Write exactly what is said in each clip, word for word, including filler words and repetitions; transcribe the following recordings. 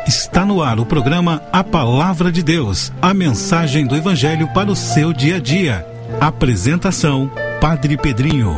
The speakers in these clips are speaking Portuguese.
Está no ar o programa A Palavra de Deus, a mensagem do Evangelho para o seu dia a dia. Apresentação, Padre Pedrinho.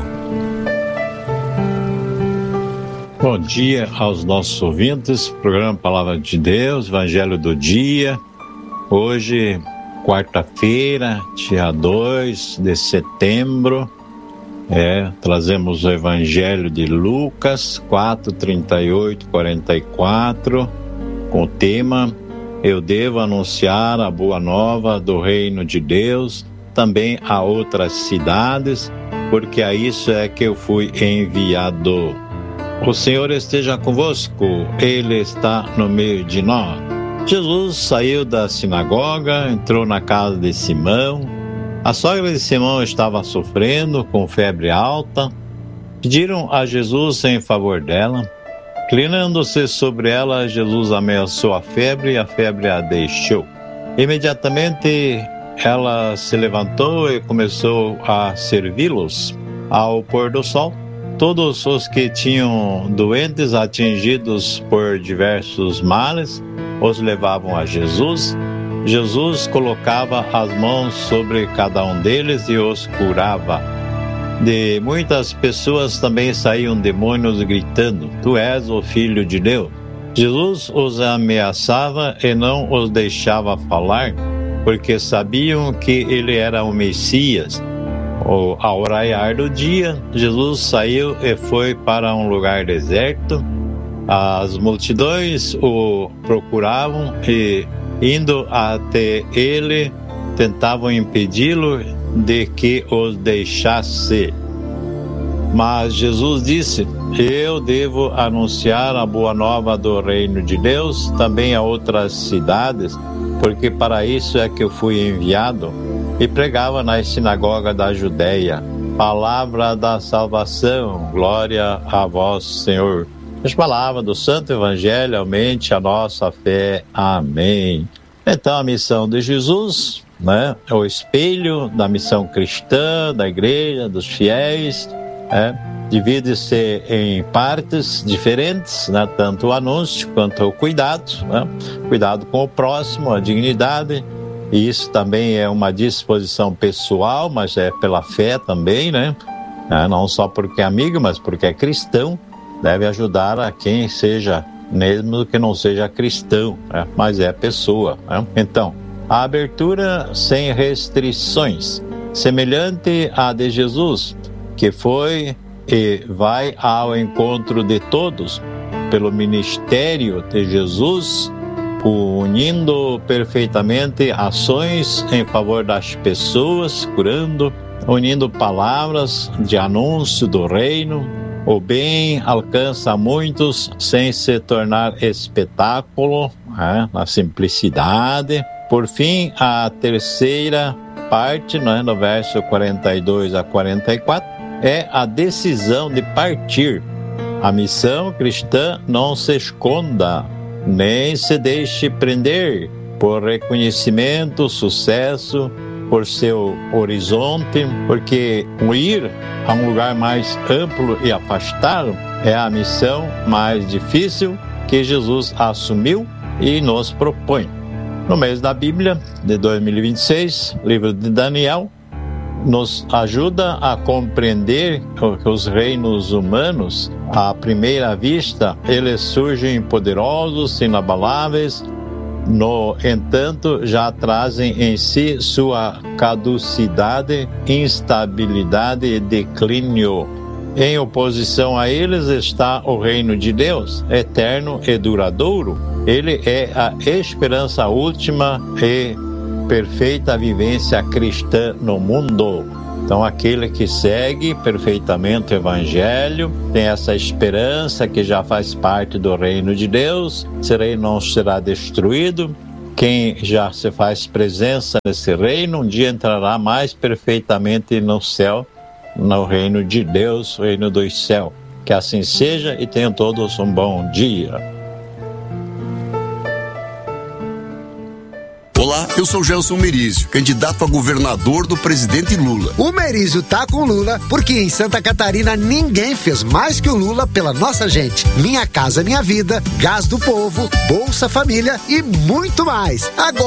Bom dia aos nossos ouvintes, programa Palavra de Deus, Evangelho do Dia. Hoje, quarta-feira, dia dois de setembro, é, trazemos o Evangelho de Lucas quatro, trinta e oito, quarenta e quatro, com o tema: Eu devo anunciar a boa nova do reino de Deus também a outras cidades, porque a isso é que eu fui enviado. O Senhor esteja convosco, Ele está no meio de nós. Jesus saiu da sinagoga, entrou na casa de Simão. A sogra de Simão estava sofrendo com febre alta. Pediram a Jesus em favor dela. Inclinando-se sobre ela, Jesus ameaçou a febre e a febre a deixou. Imediatamente ela se levantou e começou a servi-los. Ao pôr do sol, todos os que tinham doentes atingidos por diversos males os levavam a Jesus. Jesus colocava as mãos sobre cada um deles e os curava. De muitas pessoas também saíam demônios gritando: Tu és o Filho de Deus. Jesus os ameaçava e não os deixava falar, porque sabiam que ele era o Messias. Ao raiar do dia, Jesus saiu e foi para um lugar deserto. As multidões o procuravam e, indo até ele, tentavam impedi-lo de que os deixasse. Mas Jesus disse: Eu devo anunciar a boa nova do reino de Deus também a outras cidades, porque para isso é que eu fui enviado. E pregava nas sinagogas da Judéia. Palavra da salvação, glória a vós, Senhor. As palavras do Santo Evangelho aumente a nossa fé. Amém. Então, a missão de Jesus, né, é o espelho da missão cristã, da igreja, dos fiéis, é, divide-se em partes diferentes, né, tanto o anúncio quanto o cuidado, né, cuidado com o próximo, a dignidade, e isso também é uma disposição pessoal, mas é pela fé também, né, é, não só porque é amigo, mas porque é cristão, deve ajudar a quem seja, mesmo que não seja cristão, né, mas é pessoa, né. Então, a abertura sem restrições, semelhante à de Jesus, que foi e vai ao encontro de todos pelo ministério de Jesus, unindo perfeitamente ações em favor das pessoas, curando, unindo palavras de anúncio do reino. O bem alcança muitos sem se tornar espetáculo, né, na simplicidade. Por fim, a terceira parte, né, no verso quarenta e dois a quarenta e quatro, é a decisão de partir. A missão cristã não se esconda, nem se deixe prender por reconhecimento, sucesso, por seu horizonte, porque o ir a um lugar mais amplo e afastado é a missão mais difícil que Jesus assumiu e nos propõe. No mês da Bíblia de dois mil e vinte e seis, livro de Daniel, nos ajuda a compreender que os reinos humanos, à primeira vista, eles surgem poderosos, inabaláveis, no entanto, já trazem em si sua caducidade, instabilidade e declínio. Em oposição a eles está o reino de Deus, eterno e duradouro. Ele é a esperança última e perfeita vivência cristã no mundo. Então, aquele que segue perfeitamente o Evangelho tem essa esperança que já faz parte do reino de Deus. Esse reino não será destruído. Quem já se faz presença nesse reino, um dia entrará mais perfeitamente no céu, no reino de Deus, o reino dos céus. Que assim seja e tenham todos um bom dia. Olá, eu sou Gelson Merizio, candidato a governador do presidente Lula. O Merizio tá com Lula porque em Santa Catarina ninguém fez mais que o Lula pela nossa gente. Minha Casa Minha Vida, Gás do Povo, Bolsa Família e muito mais. Agora